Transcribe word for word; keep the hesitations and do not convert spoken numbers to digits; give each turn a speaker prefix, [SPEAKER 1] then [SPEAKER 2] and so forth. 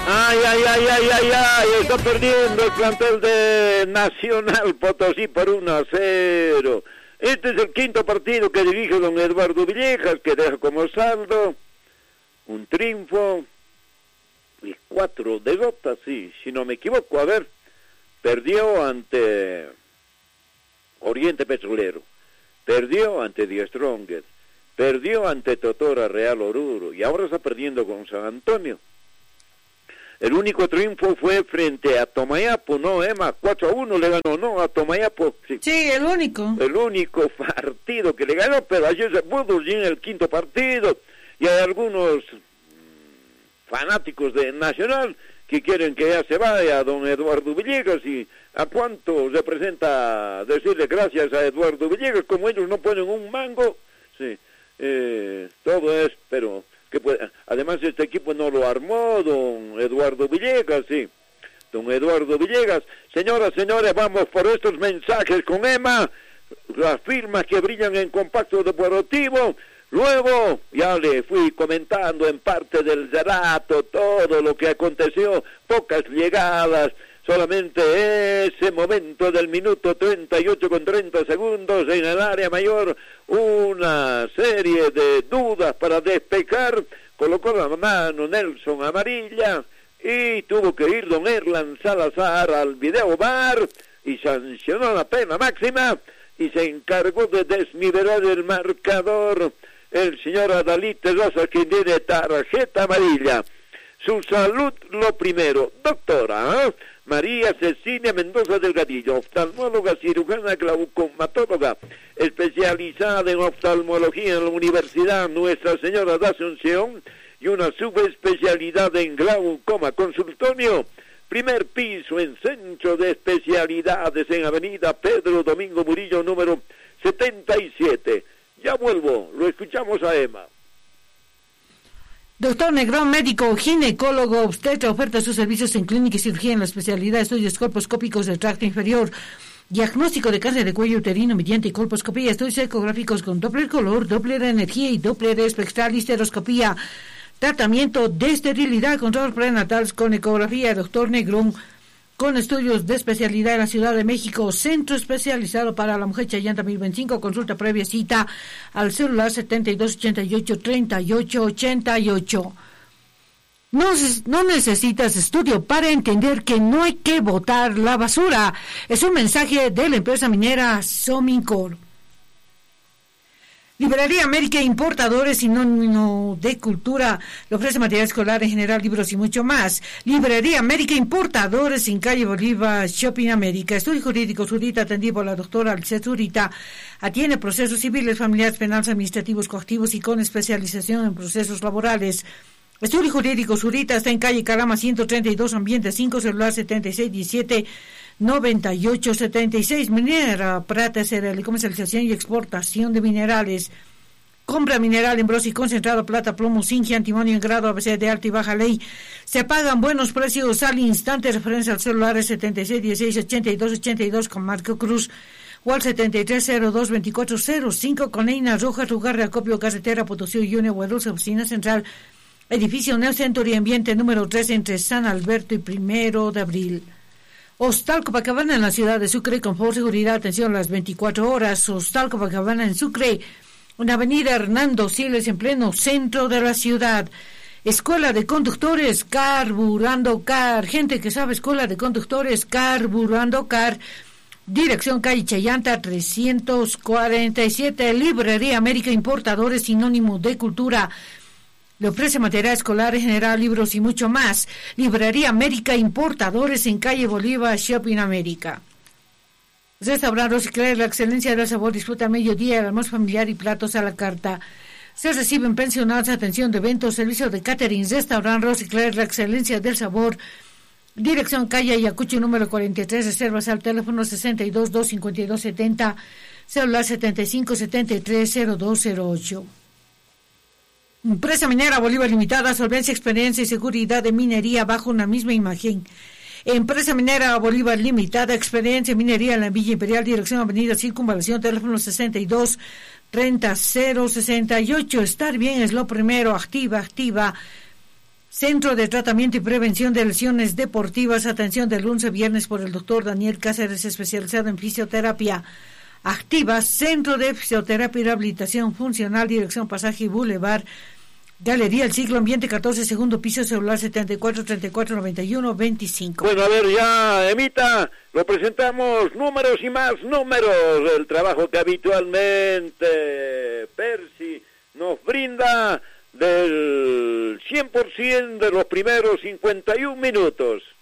[SPEAKER 1] Ay, ay, ay, ay, ay, ay, está perdiendo el plantel de Nacional Potosí por uno a cero. Este es el quinto partido que dirige don Eduardo Villegas, que deja como saldo un triunfo y cuatro derrotas, sí, si no me equivoco. A ver, perdió ante Oriente Petrolero, perdió ante Die Strongest, perdió ante Totora Real Oruro y ahora está perdiendo con San Antonio. El único triunfo fue frente a Tomayapo, ¿no, Emma? cuatro a uno le ganó, ¿no? A Tomayapo.
[SPEAKER 2] Sí, sí, el único.
[SPEAKER 1] El único partido que le ganó, pero ayer se pudo ir en el quinto partido. Y hay algunos fanáticos de Nacional que quieren que ya se vaya don Eduardo Villegas. ¿Y a cuánto representa decirle gracias a Eduardo Villegas? Como ellos no ponen un mango, sí, eh, todo es, pero... que puede, además este equipo no lo armó don Eduardo Villegas, sí, don Eduardo Villegas. Señoras, señores, vamos por estos mensajes con Emma, las firmas que brillan en Compacto Deportivo. Luego ya le fui comentando en parte del relato todo lo que aconteció, pocas llegadas, solamente ese momento del minuto treinta y ocho con treinta segundos en el área mayor, una serie de dudas para despejar, colocó la mano Nelson Amarilla y tuvo que ir don Erlan Salazar al video bar y sancionó la pena máxima y se encargó de desnivelar el marcador el señor Adalí Terrazas, quien tiene tarjeta amarilla. Su salud lo primero, doctora, ¿eh? María Cecilia Mendoza Delgadillo, oftalmóloga, cirujana, glaucomatóloga, especializada en oftalmología en la Universidad Nuestra Señora de Asunción y una subespecialidad en glaucoma. Consultorio, primer piso en Centro de Especialidades en Avenida Pedro Domingo Murillo, número setenta y siete. Ya vuelvo, lo escuchamos a Emma.
[SPEAKER 2] Doctor Negrón, médico, ginecólogo, obstetra, oferta sus servicios en clínica y cirugía en la especialidad de estudios colposcópicos del tracto inferior, diagnóstico de cáncer de cuello uterino mediante colposcopía, estudios ecográficos con Doppler color, Doppler energía y Doppler espectral, histeroscopía, tratamiento de esterilidad, control prenatal con ecografía. Doctor Negrón, con estudios de especialidad en la Ciudad de México, centro especializado para la mujer Chayanta mil veinticinco, consulta previa cita al celular setenta y dos ochenta y ocho treinta y ocho ochenta y ocho. No, no necesitas estudio para entender que no hay que botar la basura. Es un mensaje de la empresa minera Somincor. Librería América Importadores, sinónimo de cultura, le ofrece material escolar en general, libros y mucho más. Librería América Importadores en calle Bolívar, Shopping América. Estudio jurídico Zurita, atendido por la doctora Alicia Zurita. Atiende procesos civiles, familiares, penales, administrativos, coactivos y con especialización en procesos laborales. Estudio jurídico Zurita está en calle Calama ciento treinta y dos, ambiente cinco, celular setenta y seis diecisiete noventa y ocho setenta y seis. Minera, plata, cereal, comercialización y exportación de minerales. Compra mineral en bros y concentrado, plata, plomo, zinc, antimonio en grado A B C de alta y baja ley. Se pagan buenos precios al instante. Referencia al celular setenta y seis dieciséis ochenta y dos ochenta y dos con Marco Cruz. O al setenta y tres cero dos veinticuatro cero cinco con Eina Rojas, lugar de acopio, carretera Potosí, Uyune, Huadulce, oficina central, edificio Neo Centro y Ambiente número tres entre San Alberto y Primero de Abril. Hostal Copacabana en la ciudad de Sucre, confort, seguridad, atención las veinticuatro horas. Hostal Copacabana en Sucre, en avenida Hernando Siles, en pleno centro de la ciudad. Escuela de conductores, Carburando Car, gente que sabe, escuela de conductores, Carburando Car. Dirección calle Chayanta trescientos cuarenta y siete, Librería América Importadores, sinónimo de cultura. Le ofrece material escolar en general, libros y mucho más. Librería América Importadores en calle Bolívar, Shopping América. Restaurante Rosicler, la excelencia del sabor, disfruta al mediodía, el almuerzo familiar y platos a la carta. Se reciben pensionados, atención de eventos, servicio de catering. Restaurante Rosicler, la excelencia del sabor. Dirección calle Ayacucho número cuarenta y tres, reservas al teléfono sesenta y dos dos cincuenta y dos setenta, celular setenta y cinco setenta y tres cero dos cero ocho. Empresa Minera Bolívar Limitada, solvencia, experiencia y seguridad de minería bajo una misma imagen. Empresa Minera Bolívar Limitada, experiencia en minería en la Villa Imperial, dirección avenida Circunvalación, teléfono sesenta y dos treinta cero sesenta y ocho. Estar bien es lo primero, activa, activa. Centro de Tratamiento y Prevención de Lesiones Deportivas, atención de lunes a viernes por el doctor Daniel Cáceres, especializado en fisioterapia activa, Centro de Fisioterapia y Rehabilitación Funcional, dirección Pasaje Boulevard, Galería El Siglo, ambiente catorce, segundo piso, celular setenta y cuatro, treinta y cuatro, noventa y uno, veinticinco.
[SPEAKER 1] Bueno, a ver, ya, Emita, lo presentamos, números y más números, el trabajo que habitualmente Percy nos brinda del cien por ciento de los primeros cincuenta y un minutos.